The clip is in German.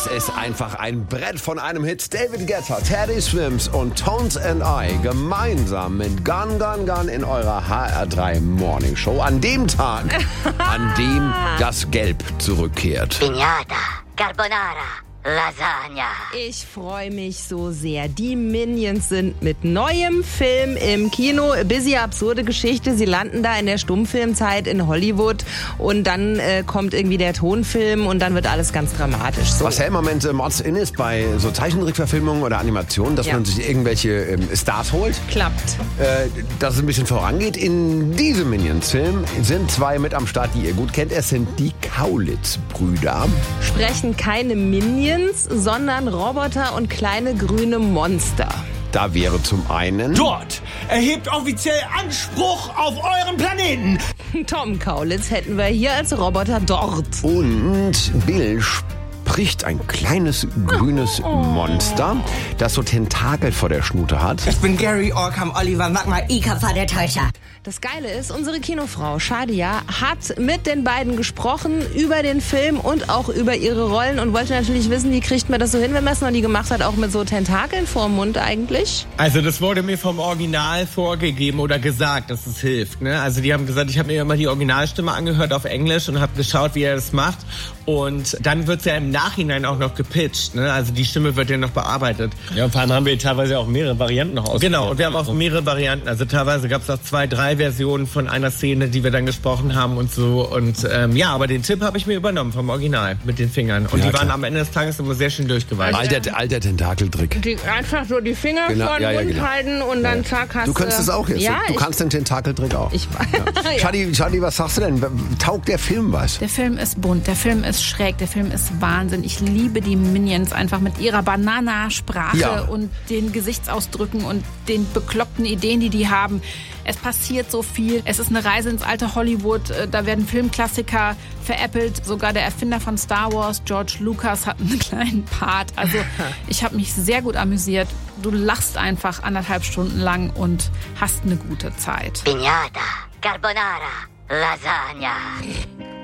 Das ist einfach ein Brett von einem Hit. David Guetta, Teddy Swims und Tones and I gemeinsam mit Gone, Gone, Gone in eurer HR3 Morning Show. An dem Tag, an dem das Gelb zurückkehrt. Piñata, Carbonara, Lasagna. Ich freue mich so sehr. Die Minions sind mit neuem Film im Kino. Busy absurde Geschichte. Sie landen da in der Stummfilmzeit in Hollywood und dann kommt irgendwie der Tonfilm und dann wird alles ganz dramatisch. So. Was ja im Moment Mods in ist bei so Zeichentrickverfilmungen oder Animationen, dass man sich irgendwelche Stars holt. Klappt. Dass es ein bisschen vorangeht. In diesem Minions-Film sind zwei mit am Start, die ihr gut kennt. Es sind die Kaulitz-Brüder. Sprechen keine Minions, sondern Roboter und kleine grüne Monster. Da wäre zum einen... Dort erhebt offiziell Anspruch auf euren Planeten. Tom Kaulitz hätten wir hier als Roboter dort. Und Bill spricht ein kleines grünes Monster, das so Tentakel vor der Schnute hat. Ich bin Gary Orkham Oliver Magma Ikafa der Täuscher. Das Geile ist, unsere Kinofrau Shadia hat mit den beiden gesprochen über den Film und auch über ihre Rollen und wollte natürlich wissen, wie kriegt man das so hin, wenn man es noch nie gemacht hat, auch mit so Tentakeln vorm Mund eigentlich? Also das wurde mir vom Original vorgegeben oder gesagt, dass es hilft. Ne? Also die haben gesagt, ich habe mir immer die Originalstimme angehört auf Englisch und habe geschaut, wie er das macht. Und dann wird es ja im Nachhinein auch noch gepitcht. Ne? Also die Stimme wird ja noch bearbeitet. Ja, und vor allem haben wir teilweise auch mehrere Varianten noch ausprobiert. Genau, und wir haben auch mehrere Varianten. Also teilweise gab es auch 2, 3 Versionen von einer Szene, die wir dann gesprochen haben und so. Und ja, aber den Tipp habe ich mir übernommen vom Original mit den Fingern. Und die waren am Ende des Tages immer sehr schön durchgeweicht. Alter Tentakeltrick. Einfach so die Finger vor den Mund halten und dann zack hast du... Du könntest es auch jetzt. Ja, du kannst den Tentakeltrick auch. Ich weiß. Shadi, was sagst du denn? Taugt der Film was? Der Film ist bunt, der Film ist schräg, der Film ist Wahnsinn. Ich liebe die Minions einfach mit ihrer Banana-Sprache und den Gesichtsausdrücken und den bekloppten Ideen, die haben. Es passiert so viel. Es ist eine Reise ins alte Hollywood. Da werden Filmklassiker veräppelt. Sogar der Erfinder von Star Wars, George Lucas, hat einen kleinen Part. Also ich habe mich sehr gut amüsiert. Du lachst einfach 1,5 Stunden lang und hast eine gute Zeit. Piñata, Carbonara, Lasagna.